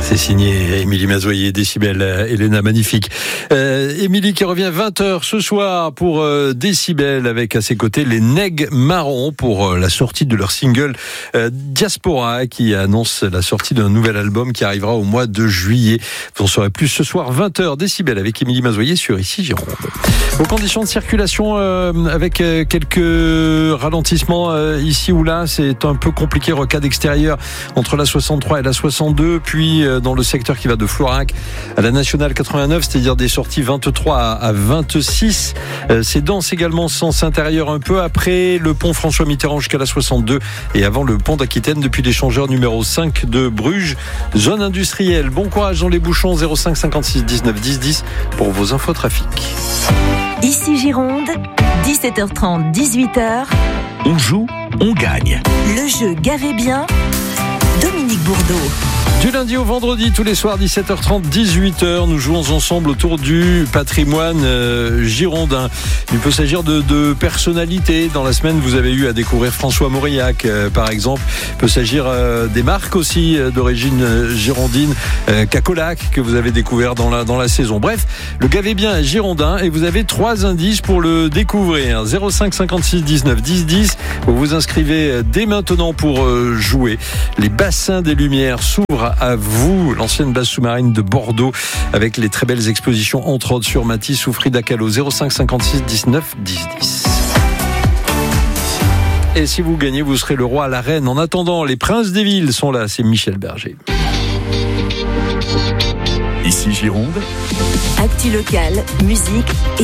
C'est signé Émilie Mazoyer, Décibel, Elena, magnifique. Émilie qui revient 20h ce soir pour Décibel avec à ses côtés les Nègres Marrons pour la sortie de leur single Diaspora qui annonce la sortie d'un nouvel album qui arrivera au mois de juillet. Vous en saurez plus ce soir 20h Décibel avec Émilie Mazoyer sur Ici Gironde. Aux conditions de circulation avec quelques ralentissements ici ou là, c'est un peu compliqué. Rocade extérieure entre la 63 et la 62, puis dans le secteur qui va de Florac à la nationale 89, c'est-à-dire des sorties 23 à 26. C'est dense également sens intérieur un peu après le pont François Mitterrand jusqu'à la 62 et avant le pont d'Aquitaine depuis l'échangeur numéro 5 de Bruges, zone industrielle. Bon courage dans les bouchons. 05 56 19 10 10 pour vos infos trafic. Ici Gironde, 17h30, 18h. On joue, on gagne. Le jeu Gavez bien, Dominique Bourdeau. Du lundi au vendredi, tous les soirs, 17h30, 18h, nous jouons ensemble autour du patrimoine girondin. Il peut s'agir de personnalités. Dans la semaine, vous avez eu à découvrir François Mauriac, par exemple. Il peut s'agir des marques aussi d'origine girondine, Cacolac, que vous avez découvert dans la saison. Bref, le Gavez bien girondin et vous avez 3 indices pour le découvrir. 05 56 19 10 10. Vous vous inscrivez dès maintenant pour jouer. Les bassins des Lumières s'ouvrent à vous, l'ancienne base sous-marine de Bordeaux, avec les très belles expositions entre autres sur Matisse ou Frida Kahlo. 05 56 19 10 10. Et si vous gagnez, vous serez le roi à la reine. En attendant, les princes des villes sont là, c'est Michel Berger. Ici Gironde. Actu locale, musique et